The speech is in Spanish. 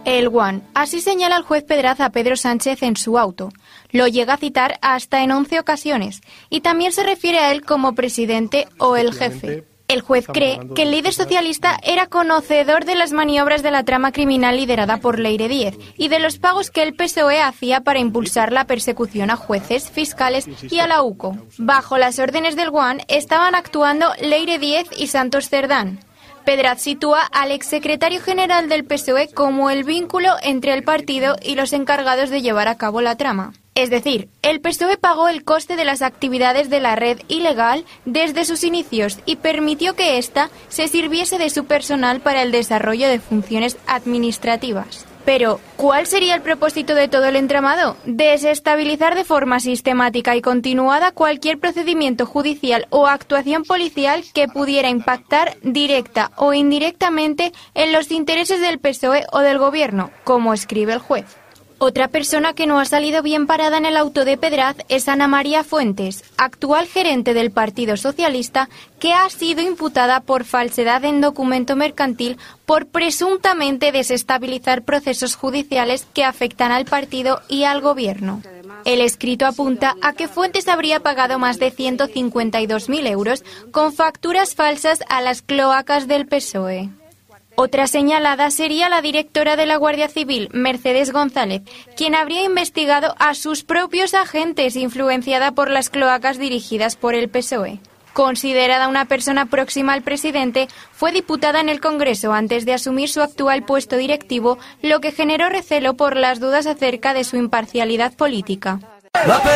El One, así señala el juez Pedraz a Pedro Sánchez en su auto. Lo llega a citar hasta en 11 ocasiones y también se refiere a él como presidente o el jefe. El juez cree que el líder socialista era conocedor de las maniobras de la trama criminal liderada por Leire Díez y de los pagos que el PSOE hacía para impulsar la persecución a jueces, fiscales y a la UCO. Bajo las órdenes del One estaban actuando Leire Díez y Santos Cerdán. Pedraz sitúa al exsecretario general del PSOE como el vínculo entre el partido y los encargados de llevar a cabo la trama. Es decir, el PSOE pagó el coste de las actividades de la red ilegal desde sus inicios y permitió que ésta se sirviese de su personal para el desarrollo de funciones administrativas. Pero, ¿cuál sería el propósito de todo el entramado? Desestabilizar de forma sistemática y continuada cualquier procedimiento judicial o actuación policial que pudiera impactar directa o indirectamente en los intereses del PSOE o del Gobierno, como escribe el juez. Otra persona que no ha salido bien parada en el auto de Pedraz es Ana María Fuentes, actual gerente del Partido Socialista, que ha sido imputada por falsedad en documento mercantil por presuntamente desestabilizar procesos judiciales que afectan al partido y al Gobierno. El escrito apunta a que Fuentes habría pagado más de 152.000 euros con facturas falsas a las cloacas del PSOE. Otra señalada sería la directora de la Guardia Civil, Mercedes González, quien habría investigado a sus propios agentes influenciada por las cloacas dirigidas por el PSOE. Considerada una persona próxima al presidente, fue diputada en el Congreso antes de asumir su actual puesto directivo, lo que generó recelo por las dudas acerca de su imparcialidad política.